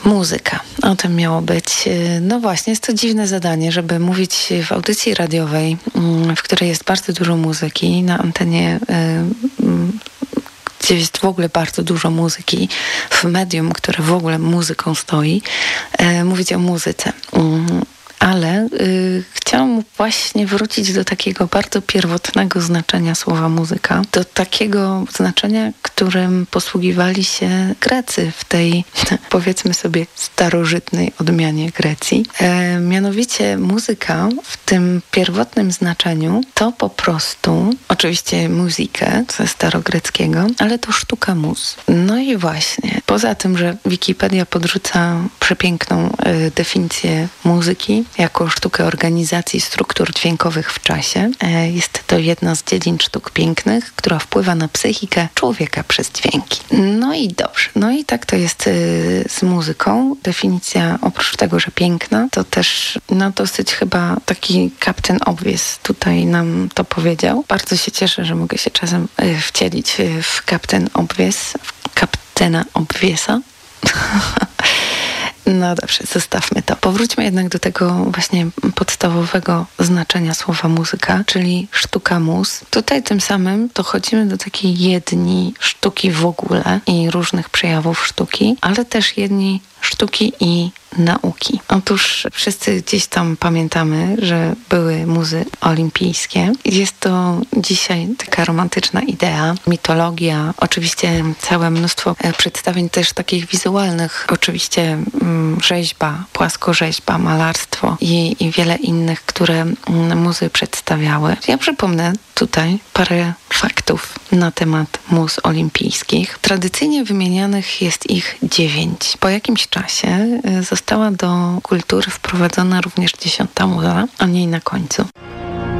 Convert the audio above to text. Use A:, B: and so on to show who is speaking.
A: Muzyka. O tym miało być. No właśnie, jest to dziwne zadanie, żeby mówić w audycji radiowej, w której jest bardzo dużo muzyki, na antenie, gdzie jest w ogóle bardzo dużo muzyki, w medium, które w ogóle muzyką stoi, mówić o muzyce. Ale chciałam właśnie wrócić do takiego bardzo pierwotnego znaczenia słowa muzyka, do takiego znaczenia, którym posługiwali się Grecy w tej, powiedzmy sobie, starożytnej odmianie Grecji. Mianowicie muzyka w tym pierwotnym znaczeniu to po prostu, oczywiście muzykę ze starogreckiego, ale to sztuka mus. No i właśnie, poza tym, że Wikipedia podrzuca przepiękną definicję muzyki jako sztukę organizacji struktur dźwiękowych w czasie. Jest to jedna z dziedzin sztuk pięknych, która wpływa na psychikę człowieka przez dźwięki. No i dobrze. No i tak to jest z muzyką. Definicja, oprócz tego, że piękna, to też dosyć chyba taki Captain Obvious tutaj nam to powiedział. Bardzo się cieszę, że mogę się czasem wcielić w Captain Obvious, w Kaptena Obviousa. No dobrze, zostawmy to. Powróćmy jednak do tego właśnie podstawowego znaczenia słowa muzyka, czyli sztuka mus. Tutaj tym samym dochodzimy do takiej jedni sztuki w ogóle i różnych przejawów sztuki, ale też jedni sztuki i nauki. Otóż wszyscy gdzieś tam pamiętamy, że były muzy olimpijskie. Jest to dzisiaj taka romantyczna idea, mitologia, oczywiście całe mnóstwo przedstawień też takich wizualnych, oczywiście rzeźba, płaskorzeźba, malarstwo i wiele innych, które muzy przedstawiały. Ja przypomnę tutaj parę faktów na temat mus olimpijskich. Tradycyjnie wymienianych jest ich 9. Po jakimś czasie została do kultury wprowadzona również 10. muza, a nie na końcu.